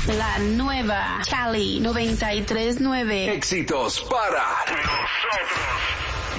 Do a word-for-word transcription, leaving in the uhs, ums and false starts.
La nueva Cali noventa y tres nueve. Éxitos para nosotros.